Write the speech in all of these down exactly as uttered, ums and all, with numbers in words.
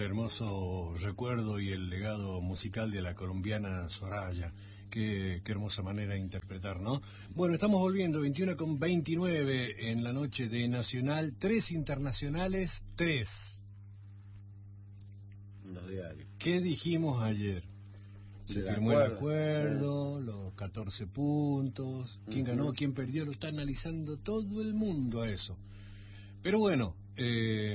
el hermoso recuerdo y el legado musical de la colombiana Soraya. Qué, qué hermosa manera de interpretar, ¿no? Bueno, estamos volviendo, veintiuno con veintinueve en la noche de Nacional, tres internacionales, tres. Los diarios. ¿Qué dijimos ayer? Se De firmó el acuerdo, acuerdo, sí. Los catorce puntos, quién uh-huh. ganó, quién perdió, lo está analizando todo el mundo a eso. Pero bueno, eh,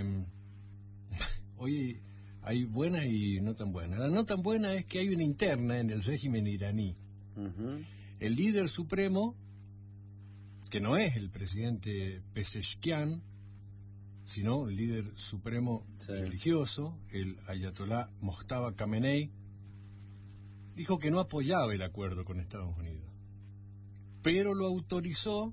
hoy hay buenas y no tan buenas. La no tan buena es que hay una interna en el régimen iraní. Uh-huh. El líder supremo, que no es el presidente Pezeshkian, sino el líder supremo sí. religioso, el ayatolá Mojtaba Khamenei, dijo que no apoyaba el acuerdo con Estados Unidos, pero lo autorizó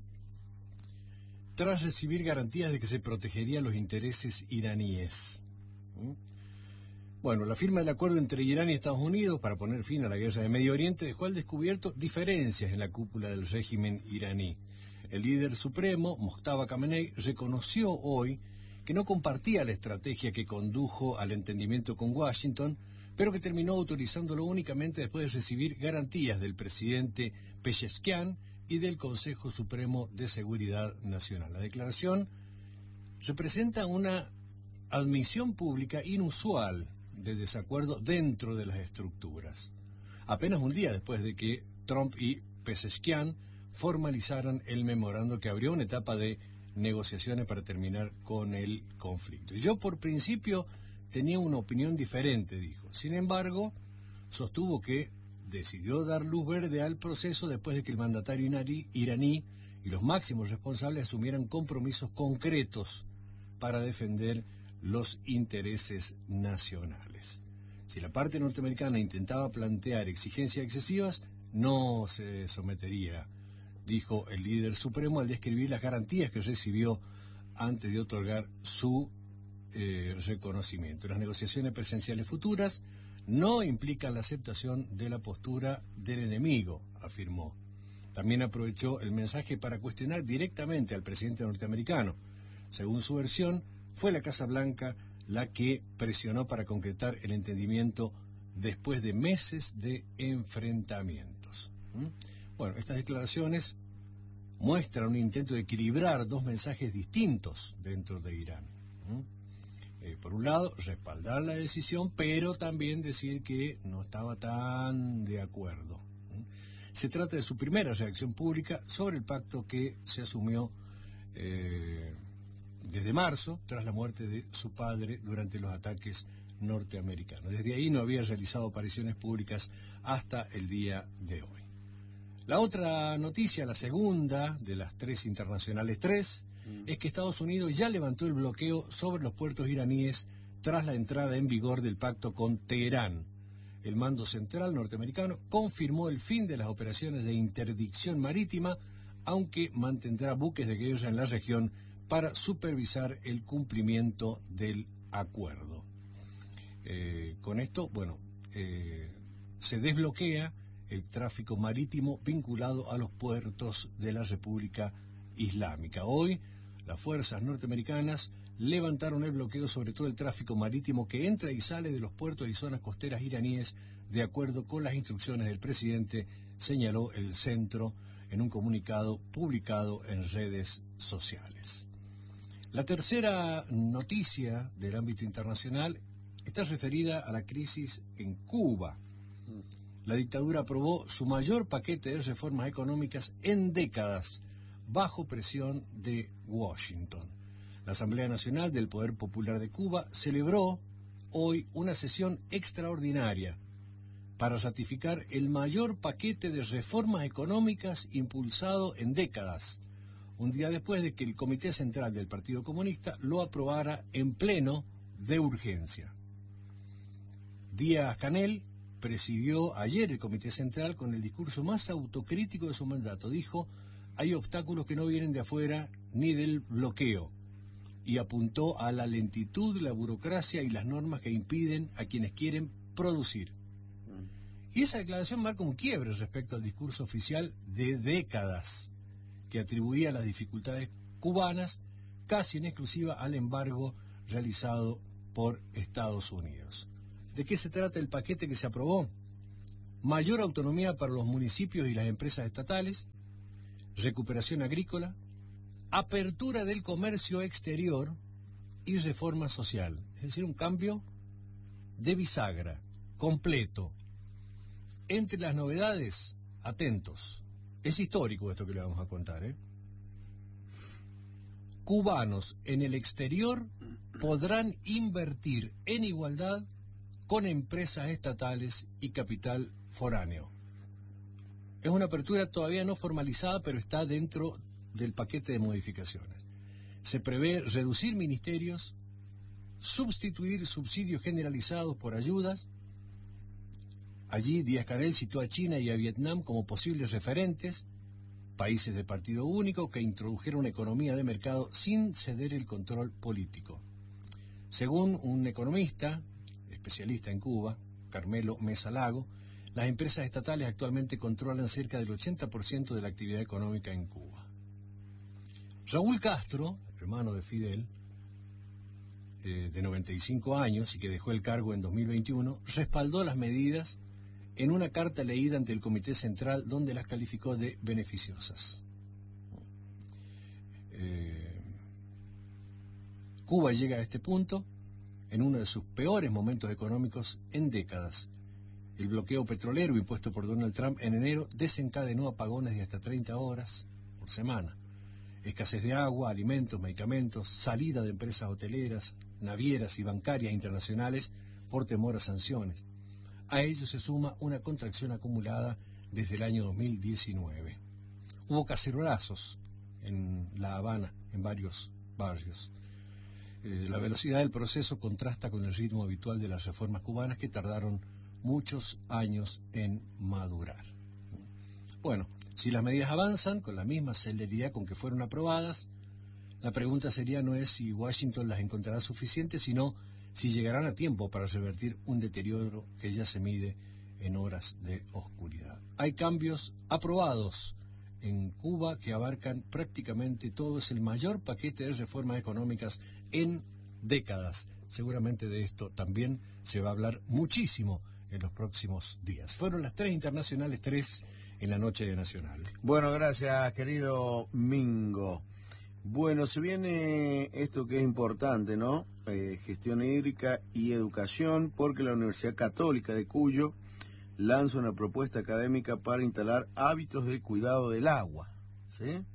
tras recibir garantías de que se protegerían los intereses iraníes. ¿Mm? Bueno, la firma del acuerdo entre Irán y Estados Unidos para poner fin a la guerra de Medio Oriente dejó al descubierto diferencias en la cúpula del régimen iraní. El líder supremo, Mojtaba Khamenei, reconoció hoy que no compartía la estrategia que condujo al entendimiento con Washington, pero que terminó autorizándolo únicamente después de recibir garantías del presidente Pezeshkian y del Consejo Supremo de Seguridad Nacional. La declaración representa una admisión pública inusual de desacuerdo dentro de las estructuras, apenas un día después de que Trump y Pezeshkian formalizaran el memorando que abrió una etapa de negociaciones para terminar con el conflicto. Yo por principio tenía una opinión diferente, dijo. Sin embargo, sostuvo que decidió dar luz verde al proceso después de que el mandatario iraní y los máximos responsables asumieran compromisos concretos para defender los intereses nacionales. Si la parte norteamericana intentaba plantear exigencias excesivas, no se sometería, dijo el líder supremo al describir las garantías que recibió antes de otorgar su eh, reconocimiento. Las negociaciones presenciales futuras no implican la aceptación de la postura del enemigo, afirmó. También aprovechó el mensaje para cuestionar directamente al presidente norteamericano. Según su versión, fue la Casa Blanca la que presionó para concretar el entendimiento después de meses de enfrentamientos. ¿Mm? Bueno, estas declaraciones muestran un intento de equilibrar dos mensajes distintos dentro de Irán. ¿Mm? Eh, por un lado, respaldar la decisión, pero también decir que no estaba tan de acuerdo. ¿Mm? Se trata de su primera reacción pública sobre el pacto que se asumió eh, desde marzo, tras la muerte de su padre durante los ataques norteamericanos. Desde ahí no había realizado apariciones públicas hasta el día de hoy. La otra noticia, la segunda de las tres internacionales tres, mm. es que Estados Unidos ya levantó el bloqueo sobre los puertos iraníes tras la entrada en vigor del pacto con Teherán. El mando central norteamericano confirmó el fin de las operaciones de interdicción marítima, aunque mantendrá buques de guerra en la región para supervisar el cumplimiento del acuerdo. Eh, con esto, bueno, eh, se desbloquea el tráfico marítimo vinculado a los puertos de la República Islámica. Hoy, las fuerzas norteamericanas levantaron el bloqueo sobre todo el tráfico marítimo que entra y sale de los puertos y zonas costeras iraníes, de acuerdo con las instrucciones del presidente, señaló el centro en un comunicado publicado en redes sociales. La tercera noticia del ámbito internacional está referida a la crisis en Cuba. La dictadura aprobó su mayor paquete de reformas económicas en décadas, bajo presión de Washington. La Asamblea Nacional del Poder Popular de Cuba celebró hoy una sesión extraordinaria para ratificar el mayor paquete de reformas económicas impulsado en décadas, un día después de que el Comité Central del Partido Comunista lo aprobara en pleno de urgencia. Díaz-Canel presidió ayer el Comité Central con el discurso más autocrítico de su mandato. Dijo, hay obstáculos que no vienen de afuera ni del bloqueo, y apuntó a la lentitud, la burocracia y las normas que impiden a quienes quieren producir. Y esa declaración marca un quiebre respecto al discurso oficial de décadas, que atribuía las dificultades cubanas casi en exclusiva al embargo realizado por Estados Unidos. ¿De qué se trata el paquete que se aprobó? Mayor autonomía para los municipios y las empresas estatales, recuperación agrícola, apertura del comercio exterior y reforma social. Es decir, un cambio de bisagra, completo. Entre las novedades, atentos, es histórico esto que le vamos a contar, ¿eh? Cubanos en el exterior podrán invertir en igualdad con empresas estatales y capital foráneo. Es una apertura todavía no formalizada, pero está dentro del paquete de modificaciones. Se prevé reducir ministerios, sustituir subsidios generalizados por ayudas. Allí Díaz-Canel citó a China y a Vietnam como posibles referentes, países de partido único que introdujeron una economía de mercado sin ceder el control político. Según un economista, especialista en Cuba, Carmelo Mesa Lago, las empresas estatales actualmente controlan cerca del ochenta por ciento de la actividad económica en Cuba. Raúl Castro, hermano de Fidel, eh, de noventa y cinco años y que dejó el cargo en dos mil veintiuno, respaldó las medidas en una carta leída ante el Comité Central donde las calificó de beneficiosas. Eh, Cuba llega a este punto en uno de sus peores momentos económicos en décadas. El bloqueo petrolero impuesto por Donald Trump en enero desencadenó apagones de hasta treinta horas por semana. Escasez de agua, alimentos, medicamentos, salida de empresas hoteleras, navieras y bancarias internacionales por temor a sanciones. A ello se suma una contracción acumulada desde el año dos mil diecinueve. Hubo cacerolazos en La Habana, en varios barrios. Eh, la velocidad del proceso contrasta con el ritmo habitual de las reformas cubanas que tardaron muchos años en madurar. Bueno, si las medidas avanzan con la misma celeridad con que fueron aprobadas, la pregunta sería no es si Washington las encontrará suficientes, sino si llegarán a tiempo para revertir un deterioro que ya se mide en horas de oscuridad. Hay cambios aprobados en Cuba que abarcan prácticamente todo. Es el mayor paquete de reformas económicas en décadas. Seguramente de esto también se va a hablar muchísimo en los próximos días. Fueron las tres internacionales, tres en la noche de Nacional. Bueno, gracias, querido Mingo. Bueno, se viene esto que es importante, ¿no? Eh, gestión hídrica y educación, porque la Universidad Católica de Cuyo lanza una propuesta académica para instalar hábitos de cuidado del agua, ¿sí?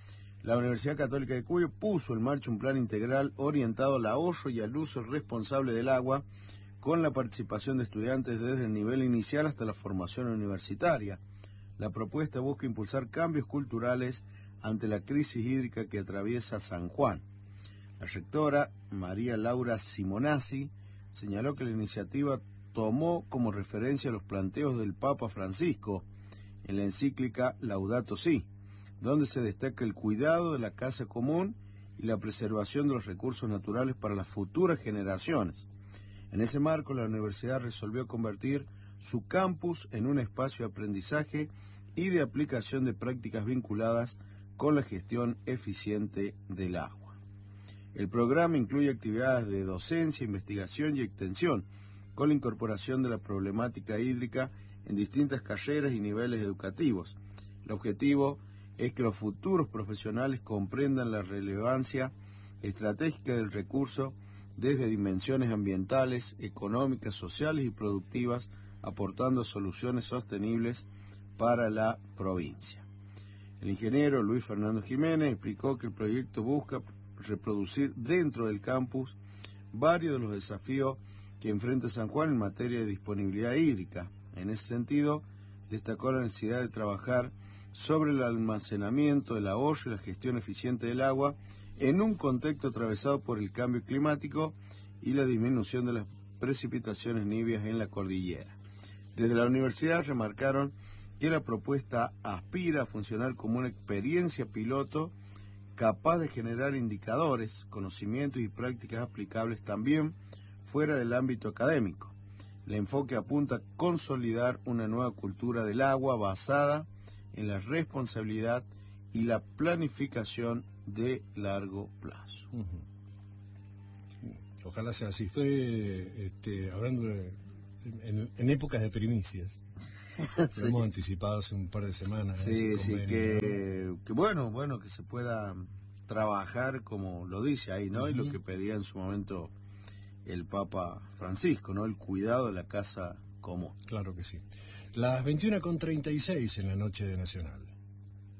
La Universidad Católica de Cuyo puso en marcha un plan integral orientado al ahorro y al uso responsable del agua, con la participación de estudiantes desde el nivel inicial hasta la formación universitaria. La propuesta busca impulsar cambios culturales ante la crisis hídrica que atraviesa San Juan. La rectora, María Laura Simonazzi, señaló que la iniciativa tomó como referencia los planteos del Papa Francisco en la encíclica Laudato Si, donde se destaca el cuidado de la casa común y la preservación de los recursos naturales para las futuras generaciones. En ese marco, la universidad resolvió convertir su campus en un espacio de aprendizaje y de aplicación de prácticas vinculadas con la gestión eficiente del agua. El programa incluye actividades de docencia, investigación y extensión, con la incorporación de la problemática hídrica en distintas carreras y niveles educativos. El objetivo es que los futuros profesionales comprendan la relevancia estratégica del recurso desde dimensiones ambientales, económicas, sociales y productivas, aportando soluciones sostenibles para la provincia. El ingeniero Luis Fernando Jiménez explicó que el proyecto busca reproducir dentro del campus varios de los desafíos que enfrenta San Juan en materia de disponibilidad hídrica. En ese sentido, destacó la necesidad de trabajar sobre el almacenamiento, el ahorro y la gestión eficiente del agua en un contexto atravesado por el cambio climático y la disminución de las precipitaciones nivias en la cordillera. Desde la universidad remarcaron que la propuesta aspira a funcionar como una experiencia piloto capaz de generar indicadores, conocimientos y prácticas aplicables también fuera del ámbito académico. El enfoque apunta a consolidar una nueva cultura del agua basada en la responsabilidad y la planificación de largo plazo. Uh-huh. Ojalá sea así. Fue, este, hablando de, en, en épocas de primicias. Sí. Lo hemos anticipado hace un par de semanas. Sí, sí, que, que bueno, bueno, que se pueda trabajar como lo dice ahí, ¿no? Uh-huh. Y lo que pedía en su momento el Papa Francisco, ¿no? El cuidado de la casa común. Claro que sí. Las veintiuna con treinta y seis en la noche de Nacional.